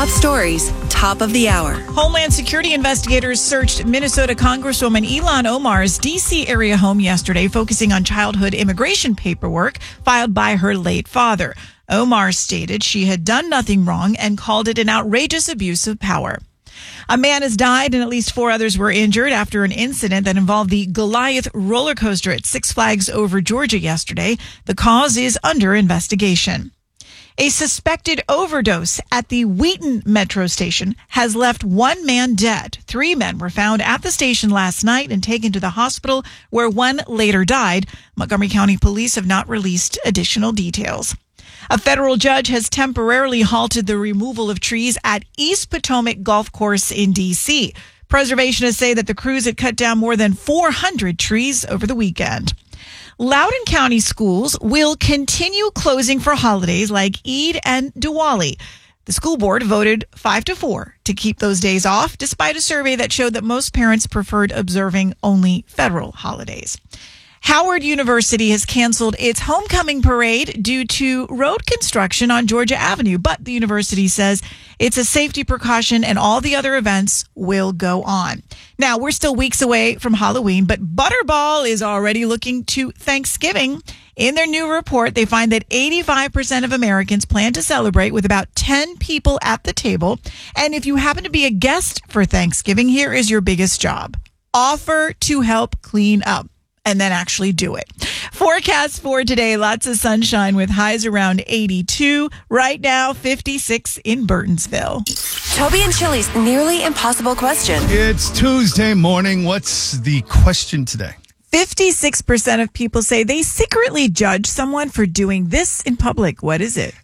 top stories, top of the hour. Homeland Security investigators searched Minnesota Congresswoman Ilhan Omar's D.C. area home yesterday, focusing on childhood immigration paperwork filed by her late father. Omar stated she had done nothing wrong and called it an outrageous abuse of power. A man has died and at least 4 others were injured after an incident that involved the Goliath roller coaster at Six Flags Over Georgia yesterday. The cause is under investigation. A suspected overdose at the Wheaton metro station has left 1 man dead. 3 men were found at the station last night and taken to the hospital, where 1 later died. Montgomery County Police have not released additional details. A federal judge has temporarily halted the removal of trees at East Potomac Golf Course in D.C. Preservationists say that the crews had cut down more than 400 trees over the weekend. Loudoun County schools will continue closing for holidays like Eid and Diwali. The school board voted 5-4 to keep those days off, despite a survey that showed that most parents preferred observing only federal holidays. Howard University has canceled its homecoming parade due to road construction on Georgia Avenue, but the university says it's a safety precaution and all the other events will go on. Now, we're still weeks away from Halloween, but Butterball is already looking to Thanksgiving. In their new report, they find that 85% of Americans plan to celebrate with about 10 people at the table. And if you happen to be a guest for Thanksgiving, here is your biggest job. Offer to help clean up. And then actually do it. Forecast for today, lots of sunshine with highs around 82. Right now, 56 in Burtonsville. Toby and Chili's nearly impossible question. It's Tuesday morning. What's the question today? 56% of people say they secretly judge someone for doing this in public. What is it?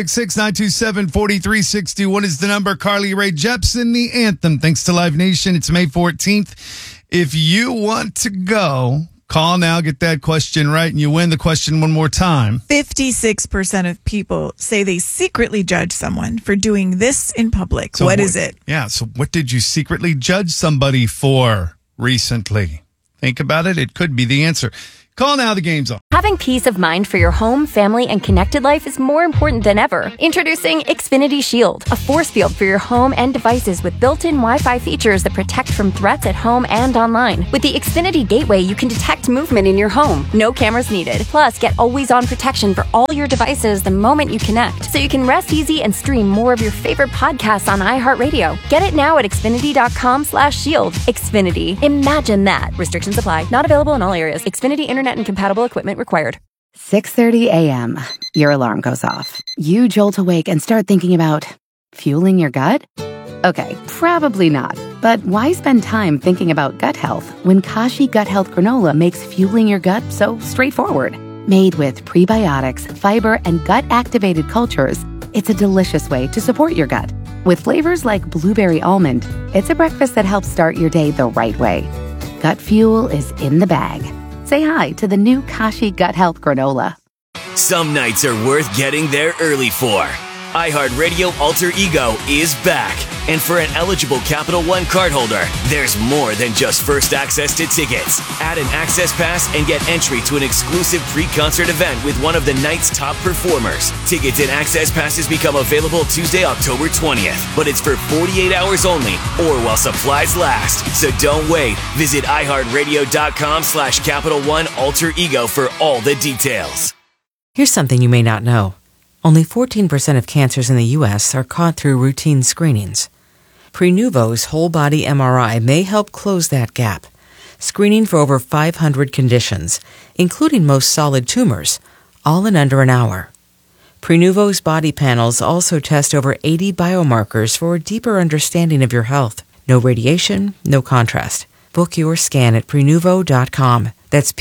866-927-4360. What is the number? Carly Rae Jepsen, the anthem. Thanks to Live Nation. It's May 14th. If you want to go, call now, get that question right, and you win the question one more time. 56% of people say they secretly judge someone for doing this in public. So what is it? Yeah, so what did you secretly judge somebody for recently? Think about it. It could be the answer. Call now, the game's on. Having peace of mind for your home, family, and connected life is more important than ever. Introducing Xfinity Shield, a force field for your home and devices with built-in Wi-Fi features that protect from threats at home and online. With the Xfinity Gateway, you can detect movement in your home. No cameras needed. Plus, get always-on protection for all your devices the moment you connect, so you can rest easy and stream more of your favorite podcasts on iHeartRadio. Get it now at Xfinity.com/shield. Xfinity. Imagine that. Restrictions apply. Not available in all areas. Xfinity Internet and compatible equipment required. 6:30 a.m. Your alarm goes off. You jolt awake and start thinking about fueling your gut? Okay, probably not. But why spend time thinking about gut health when Kashi Gut Health Granola makes fueling your gut so straightforward? Made with prebiotics, fiber, and gut-activated cultures, it's a delicious way to support your gut. With flavors like blueberry almond, it's a breakfast that helps start your day the right way. Gut fuel is in the bag. Say hi to the new Kashi Gut Health Granola. Some nights are worth getting there early for. iHeartRadio Alter Ego is back. And for an eligible Capital One cardholder, there's more than just first access to tickets. Add an access pass and get entry to an exclusive pre-concert event with one of the night's top performers. Tickets and access passes become available Tuesday, October 20th. But it's for 48 hours only or while supplies last. So don't wait. Visit iHeartRadio.com/Capital One Alter Ego for all the details. Here's something you may not know. Only 14% of cancers in the U.S. are caught through routine screenings. Prenuvo's whole-body MRI may help close that gap, screening for over 500 conditions, including most solid tumors, all in under an hour. Prenuvo's body panels also test over 80 biomarkers for a deeper understanding of your health. No radiation, no contrast. Book your scan at Prenuvo.com. That's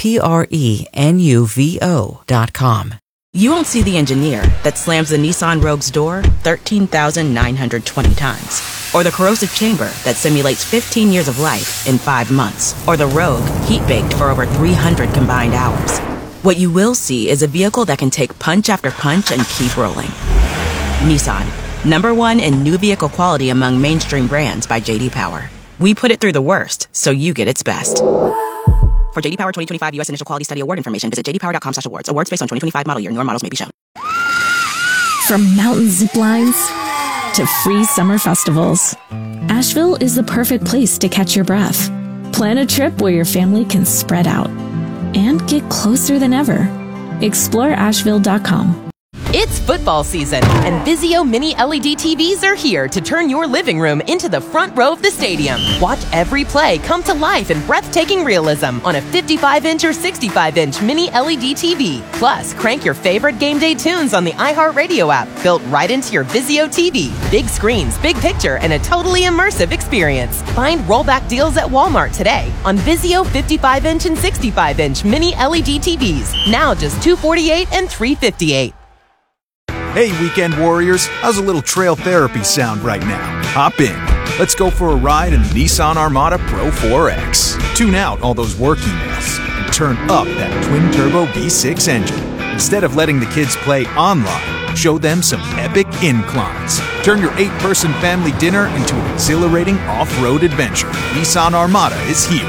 Prenuvo.com. You won't see the engineer that slams the Nissan Rogue's door 13,920 times. Or the corrosive chamber that simulates 15 years of life in 5 months. Or the Rogue heat-baked for over 300 combined hours. What you will see is a vehicle that can take punch after punch and keep rolling. Nissan, #1 in new vehicle quality among mainstream brands by J.D. Power. We put it through the worst, so you get its best. For J.D. Power 2025 U.S. Initial Quality Study Award information, visit jdpower.com/awards. Awards based on 2025 model year. Newer models may be shown. From mountain zip lines to free summer festivals. Asheville is the perfect place to catch your breath. Plan a trip where your family can spread out and get closer than ever. Explore Asheville.com. It's football season, and Vizio Mini LED TVs are here to turn your living room into the front row of the stadium. Watch every play come to life in breathtaking realism on a 55-inch or 65-inch Mini LED TV. Plus, crank your favorite game day tunes on the iHeartRadio app, built right into your Vizio TV. Big screens, big picture, and a totally immersive experience. Find rollback deals at Walmart today on Vizio 55-inch and 65-inch Mini LED TVs. Now just $248 and $358. Hey, weekend warriors, how's a little trail therapy sound right now? Hop in. Let's go for a ride in the Nissan Armada Pro 4X. Tune out all those work emails and turn up that twin-turbo V6 engine. Instead of letting the kids play online, show them some epic inclines. Turn your 8-person family dinner into an exhilarating off-road adventure. Nissan Armada is here.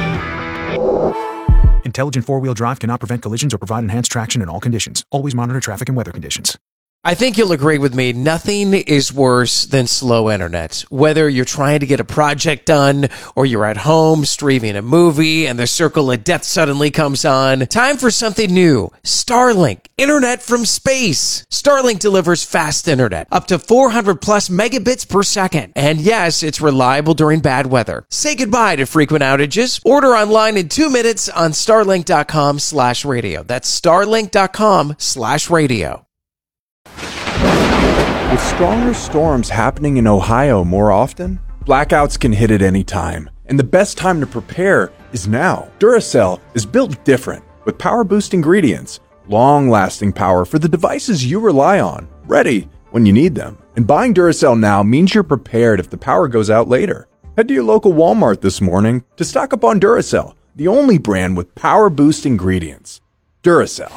Intelligent four-wheel drive cannot prevent collisions or provide enhanced traction in all conditions. Always monitor traffic and weather conditions. I think you'll agree with me. Nothing is worse than slow internet. Whether you're trying to get a project done or you're at home streaming a movie and the circle of death suddenly comes on. Time for something new. Starlink. Internet from space. Starlink delivers fast internet. Up to 400 plus megabits per second. And yes, it's reliable during bad weather. Say goodbye to frequent outages. Order online in 2 minutes on starlink.com/radio. That's starlink.com/radio. With stronger storms happening in Ohio more often, blackouts can hit at any time, and the best time to prepare is now. Duracell is built different, with power-boost ingredients, long-lasting power for the devices you rely on, ready when you need them. And buying Duracell now means you're prepared if the power goes out later. Head to your local Walmart this morning to stock up on Duracell, the only brand with power-boost ingredients. Duracell.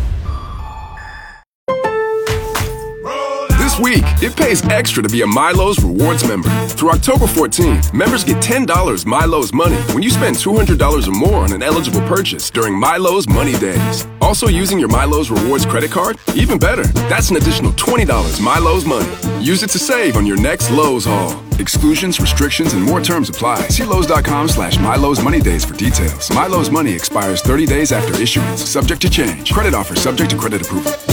This week, it pays extra to be a Milo's Rewards member. Through October 14th, members get $10 Milo's Money when you spend $200 or more on an eligible purchase during Milo's Money Days. Also using your Milo's Rewards credit card? Even better, that's an additional $20 Milo's Money. Use it to save on your next Lowe's haul. Exclusions, restrictions, and more terms apply. See Lowe's.com/Milo's Money Days for details. Milo's Money expires 30 days after issuance, subject to change. Credit offer subject to credit approval.